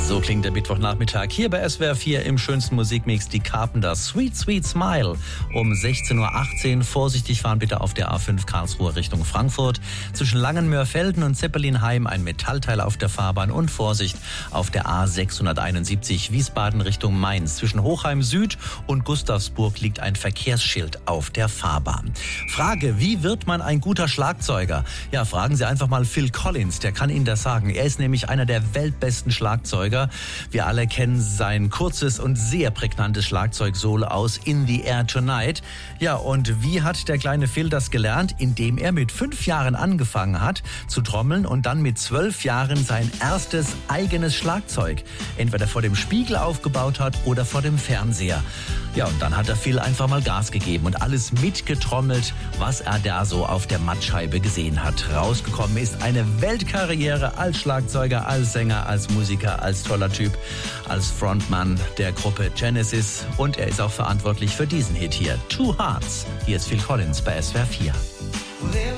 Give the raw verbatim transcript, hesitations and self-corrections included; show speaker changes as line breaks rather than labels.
So klingt der Mittwochnachmittag hier bei S W R vier im schönsten Musikmix, die Carpenters Sweet Sweet Smile um sechzehn Uhr achtzehn. Vorsichtig fahren bitte auf der A fünf Karlsruhe Richtung Frankfurt. Zwischen Langenmörfelden und Zeppelinheim ein Metallteil auf der Fahrbahn und Vorsicht auf der A sechshunderteinundsiebzig Wiesbaden Richtung Mainz. Zwischen Hochheim Süd und Gustavsburg liegt ein Verkehrsschild auf der Fahrbahn. Frage, wie wird man ein guter Schlagzeuger? Ja, fragen Sie einfach mal Phil Collins, der kann Ihnen das sagen. Er ist nämlich einer der weltbesten Schlagzeuger. Wir alle kennen sein kurzes und sehr prägnantes Schlagzeugsolo aus In the Air Tonight. Ja, und wie hat der kleine Phil das gelernt? Indem er mit fünf Jahren angefangen hat zu trommeln und dann mit zwölf Jahren sein erstes eigenes Schlagzeug entweder vor dem Spiegel aufgebaut hat oder vor dem Fernseher. Ja, und dann hat der Phil einfach mal Gas gegeben und alles mitgetrommelt, was er da so auf der Mattscheibe gesehen hat. Rausgekommen ist eine Weltkarriere als Schlagzeuger, als Sänger, als Musiker, als toller Typ, als Frontmann der Gruppe Genesis. Und er ist auch verantwortlich für diesen Hit hier, Two Hearts. Hier ist Phil Collins bei S W R vier.